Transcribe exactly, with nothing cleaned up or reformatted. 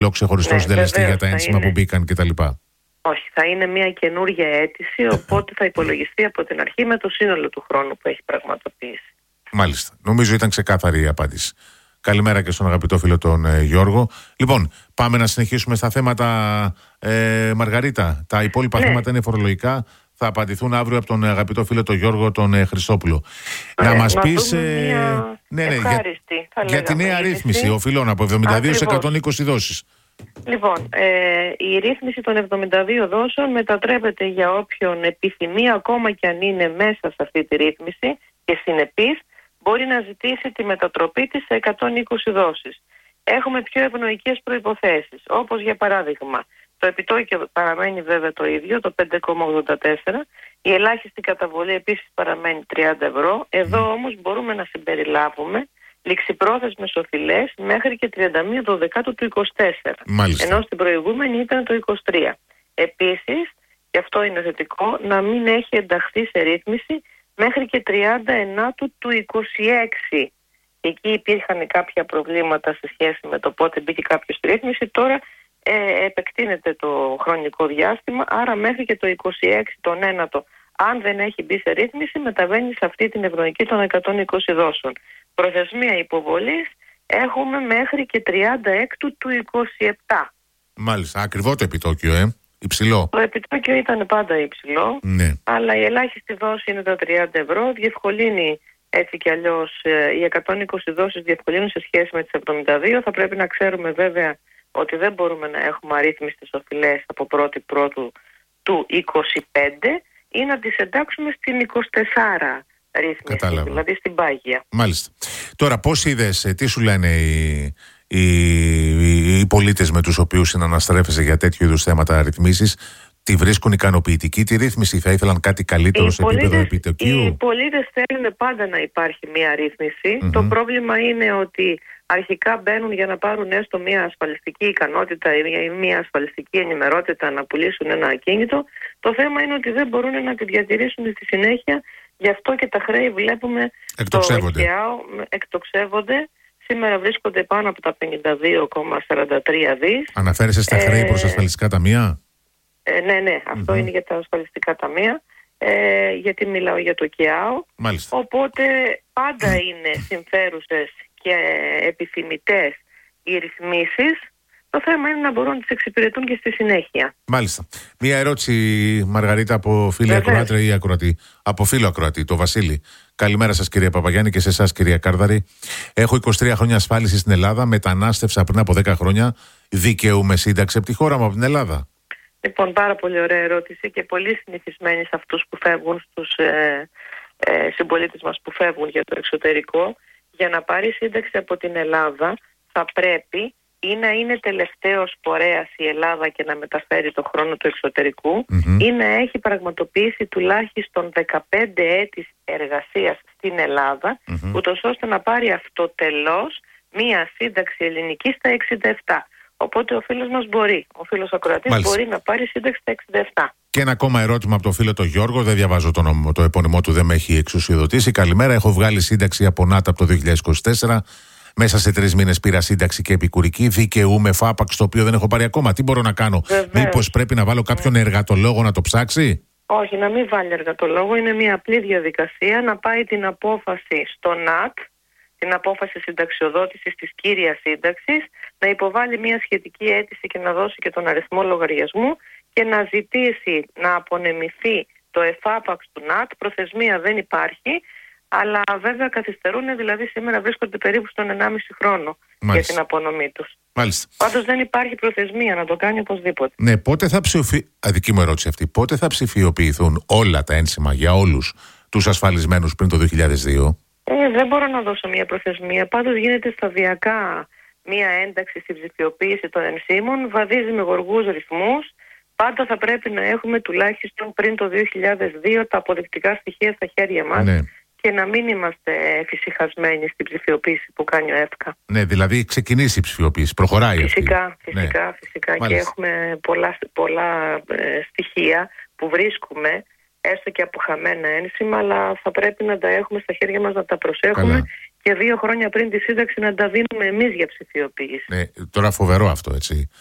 ξεχωριστό Ναι, συντελεστή βεβαίως, για τα θα ένσημα είναι. που μπήκαν κτλ. Όχι, θα είναι μια καινούργια αίτηση, οπότε θα υπολογιστεί από την αρχή με το σύνολο του χρόνου που έχει πραγματοποιήσει. Μάλιστα. Νομίζω ήταν ξεκάθαρη η απάντηση. Καλημέρα και στον αγαπητό φίλο τον ε, Γιώργο. Λοιπόν, πάμε να συνεχίσουμε στα θέματα, ε, Μαργαρίτα. Τα υπόλοιπα Ναι. θέματα είναι φορολογικά. Θα απαντηθούν αύριο από τον αγαπητό φίλο τον Γιώργο τον ε, Χριστόπουλο. Ωραία, να μας να πεις δούμε ε, μια ναι, ναι, για, ευχάριστη, θα για τη λέγαμε, νέα είδηση. ρύθμιση οφειλών από εβδομήντα δύο σε εκατόν είκοσι δόσεις. Λοιπόν, ε, η ρύθμιση των εβδομήντα δύο δόσεων μετατρέπεται για όποιον επιθυμεί, ακόμα και αν είναι μέσα σε αυτή τη ρύθμιση και συνεπής, μπορεί να ζητήσει τη μετατροπή της σε εκατόν είκοσι δόσεις. Έχουμε πιο ευνοϊκές προϋποθέσεις, όπως για παράδειγμα, το επιτόκιο παραμένει βέβαια το ίδιο, το πέντε κόμμα ογδόντα τέσσερα, η ελάχιστη καταβολή επίσης παραμένει τριάντα ευρώ, εδώ όμως μπορούμε να συμπεριλάβουμε ληξιπρόθεσμες οφειλές μέχρι και τριάντα μία Δεκάτου του είκοσι τέσσερα. Μάλιστα. Ενώ στην προηγούμενη ήταν το είκοσι τρία. Επίσης, και αυτό είναι θετικό, να μην έχει ενταχθεί σε ρύθμιση μέχρι και τριάντα ενάτου του είκοσι έξι. Εκεί υπήρχαν κάποια προβλήματα σε σχέση με το πότε μπήκε κάποιος στη ρύθμιση. Τώρα ε, επεκτείνεται το χρονικό διάστημα, άρα μέχρι και το είκοσι έξι τον ένατο, αν δεν έχει μπει σε ρύθμιση, μεταβαίνει σε αυτή την ευνοϊκή των εκατόν είκοσι δόσεων. Προθεσμία υποβολής έχουμε μέχρι και τριάντα έκτου του είκοσι επτά. Μάλιστα. Ακριβό το επιτόκιο, ε. Υψηλό. Το επιτόκιο ήταν πάντα υψηλό, Ναι. αλλά η ελάχιστη δόση είναι τα τριάντα ευρώ. Διευκολύνει έτσι κι αλλιώς, ε, οι εκατόν είκοσι δόσεις διευκολύνουν σε σχέση με τις εβδομήντα δύο. Θα πρέπει να ξέρουμε βέβαια ότι δεν μπορούμε να έχουμε αρρύθμιστες οφειλές από πρώτη Πρώτου του είκοσι πέντε ή να τις εντάξουμε στην είκοσι τέσσερα ρύθμιση, Κατάλαβα. δηλαδή στην πάγια. Μάλιστα. Τώρα, πώς είδες, ε, τι σου λένε οι, οι, οι, οι πολίτες με τους οποίους συναναστρέφεσαι για τέτοιου είδους θέματα ρυθμίσεις, τη βρίσκουν ικανοποιητική τη ρύθμιση, θα ήθελαν κάτι καλύτερο Οι σε επίπεδο πολίτες, επιτοκίου? οι πολίτες θέλουν πάντα να υπάρχει μια ρύθμιση. Mm-hmm. Το πρόβλημα είναι ότι αρχικά μπαίνουν για να πάρουν έστω μια ασφαλιστική ικανότητα ή μια ασφαλιστική ενημερότητα να πουλήσουν ένα ακίνητο. Το θέμα είναι ότι δεν μπορούν να τη διατηρήσουν στη συνέχεια. Γι' αυτό και τα χρέη βλέπουμε εκτοξεύονται. Το ΕΚΑΟ, εκτοξεύονται. Σήμερα βρίσκονται πάνω από τα πενήντα δύο κόμμα σαράντα τρία δις. Αναφέρεσαι στα χρέη προς ασφαλιστικά ταμεία? Ε, ναι, ναι, αυτό mm-hmm. είναι για τα ασφαλιστικά ταμεία, ε, γιατί μιλάω για το ΚΕΑΟ. Μάλιστα. Οπότε πάντα είναι συμφέρουσες και επιθυμητές οι ρυθμίσεις. Το θέμα είναι να μπορούν να τις εξυπηρετούν και στη συνέχεια. Μάλιστα. Μία ερώτηση, Μαργαρίτα, από φίλη ακροάτρια ή ακροατή. Από φίλο ακροατή, το Βασίλη. Καλημέρα σας, κυρία Παπαγιάννη, και σε εσάς, κυρία Κάρδαρη. Έχω είκοσι τρία χρόνια ασφάλιση στην Ελλάδα. Μετανάστευσα πριν από δέκα χρόνια. Δικαιούμαι σύνταξη από τη χώρα μου, από την Ελλάδα? Λοιπόν, πάρα πολύ ωραία ερώτηση και πολύ συνηθισμένη σε αυτούς που φεύγουν, στους ε, ε, συμπολίτες μας που φεύγουν για το εξωτερικό. Για να πάρει σύνταξη από την Ελλάδα θα πρέπει ή να είναι τελευταίος φορέας η Ελλάδα και να μεταφέρει το χρόνο του εξωτερικού mm-hmm. ή να έχει πραγματοποιήσει τουλάχιστον δεκαπέντε έτη εργασίας στην Ελλάδα mm-hmm. ούτως ώστε να πάρει αυτοτελώς μία σύνταξη ελληνική στα εξήντα επτά. Οπότε ο φίλος μας μπορεί, ο φίλος ακροατής Μάλιστα. μπορεί να πάρει σύνταξη στα εξήντα επτά. Και ένα ακόμα ερώτημα από τον φίλο τον Γιώργο, δεν διαβάζω το, νόμο, το επώνυμό του, δεν με έχει εξουσιοδοτήσει. Καλημέρα, έχω βγάλει σύνταξη από ΝΑΤ από το δύο χιλιάδες είκοσι τέσσερα. Μέσα σε τρεις μήνες πήρα σύνταξη και επικουρική. Δικαιούμαι φάπαξ, το οποίο δεν έχω πάρει ακόμα. Τι μπορώ να κάνω? Μήπως πρέπει να βάλω κάποιον εργατολόγο να το ψάξει? Όχι, να μην βάλει εργατολόγο. Είναι μια απλή διαδικασία να πάει την απόφαση στο ΝΑΤ, την απόφαση συνταξιοδότησης της κύριας σύνταξης, να υποβάλει μια σχετική αίτηση και να δώσει και τον αριθμό λογαριασμού και να ζητήσει να απονεμηθεί το εφάπαξ του ΝΑΤ. Προθεσμία δεν υπάρχει, αλλά βέβαια καθυστερούν, δηλαδή σήμερα βρίσκονται περίπου στον ενάμιση χρόνο Μάλιστα. για την απονομή τους. Μάλιστα. Πάντως δεν υπάρχει προθεσμία, να το κάνει οπωσδήποτε. Ναι, πότε θα ψηφι... Αδική μου ερώτηση αυτή. Πότε θα ψηφιοποιηθούν όλα τα ένσημα για όλους τους ασφαλισμένους πριν το δύο χιλιάδες δύο? Ε, δεν μπορώ να δώσω μια προθεσμία. Πάντως γίνεται σταδιακά μια ένταξη στην ψηφιοποίηση των ενσύμων, βαδίζει με γοργούς ρυθμούς. Πάντα θα πρέπει να έχουμε τουλάχιστον πριν το δύο χιλιάδες δύο τα αποδεικτικά στοιχεία στα χέρια μας ναι. και να μην είμαστε εφησυχασμένοι στην ψηφιοποίηση που κάνει ο ΕΦΚΑ. Ναι, δηλαδή ξεκινήσει η ψηφιοποίηση, προχωράει φυσικά, αυτή. Φυσικά, ναι. φυσικά. Και έχουμε πολλά, πολλά ε, στοιχεία που βρίσκουμε, έστω και από χαμένα ένσημα, αλλά θα πρέπει να τα έχουμε στα χέρια μας, να τα προσέχουμε Καλά. και δύο χρόνια πριν τη σύνταξη να τα δίνουμε εμείς για ψηφιοποίηση. Ναι, τώρα φοβερό αυτό, έτσι.